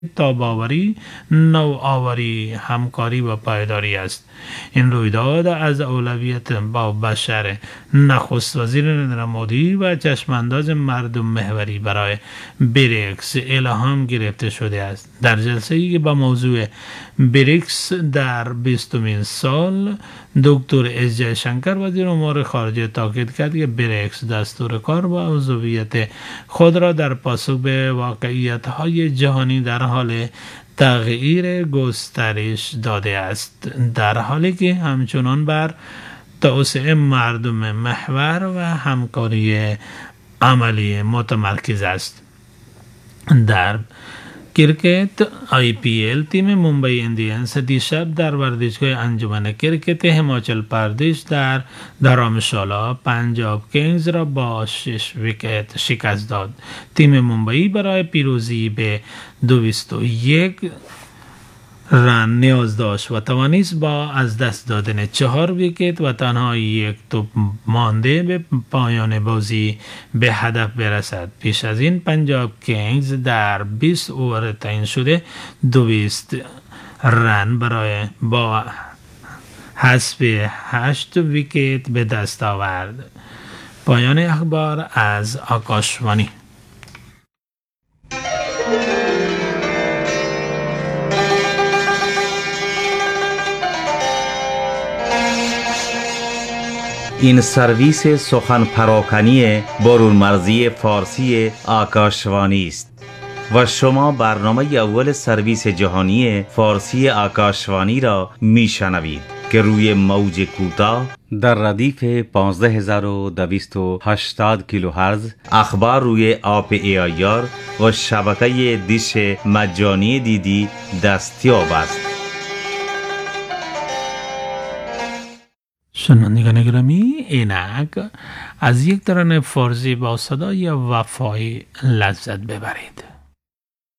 تاب‌آوری، نوآوری، همکاری و پایداری است. این رویداد از اولویت با بشر نخست وزیر نریندرا مودی و چشمانداز مردم محوری برای بریکس الهام گرفته شده است. در جلسه‌ای که با موضوع بریکس در 20مین سال، دکتر اس جیشنکر وزیر امور خارجه تاکید کرد که بریکس دستور کار و عضویت خود را در پاسخ به واقعیت‌های جهانی در حال تغییر گسترش داده است، در حالی که همچنان بر توسعه مردم محور و همکاری عملی متمرکز است. در کرکت IPL تیم ممبئی اندیانز دیشب در ورزشگاه انجمن کرکت هماچل پردیش در دارامشالا پنجاب کینگز را با 6 ویکت شکست داد. تیم ممبئی برای پیروزی به 201 رن نیاز داشت و توانست با از دست دادن 4 ویکت و تنها 1 توپ مانده به پایان بازی به هدف برسد. پیش از این پنجاب کینگز در 20 اوور تعیین شده 200 رن برای با حذف 8 ویکت به دست آورد. پایان اخبار از آکاشوانی. این سرویس سخن پراکنی برون مرزی فارسی آکاشوانی است و شما برنامه اول سرویس جهانی فارسی آکاشوانی را میشنوید که روی موج کوتاه در ردیف 15280 کیلوهرتز اخبار روی آپ AIR و شبکه دیش مجانی دیدی دستیاب است. شنوندگان گرامی، اینک از یک ترانه فارسی با صدای وفایی لذت ببرید.